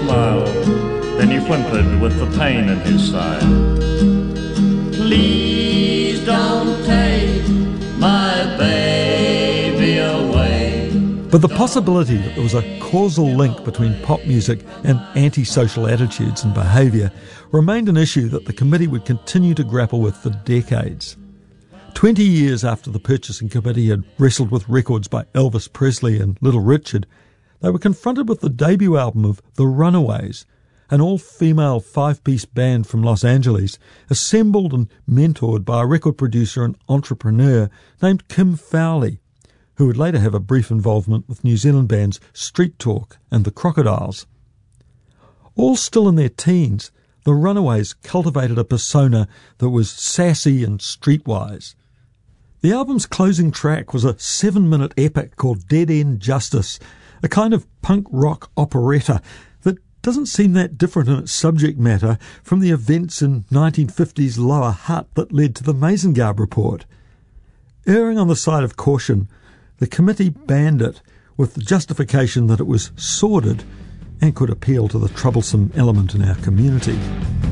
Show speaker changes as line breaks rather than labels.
smiled, then he whimpered with the pain in his side. Please don't take my baby away.
But the possibility that there was a causal link between pop music and antisocial attitudes and behaviour remained an issue that the committee would continue to grapple with for decades. 20 years after the purchasing committee had wrestled with records by Elvis Presley and Little Richard, they were confronted with the debut album of The Runaways, an all-female five-piece band from Los Angeles, assembled and mentored by a record producer and entrepreneur named Kim Fowley, who would later have a brief involvement with New Zealand bands Street Talk and the Crocodiles. All still in their teens, the Runaways cultivated a persona that was sassy and streetwise. The album's closing track was a 7-minute epic called Dead End Justice, a kind of punk rock operetta that doesn't seem that different in its subject matter from the events in 1950s Lower Hutt that led to the Mazengarb Report. Erring on the side of caution, the committee banned it with the justification that it was sordid and could appeal to the troublesome element in our community.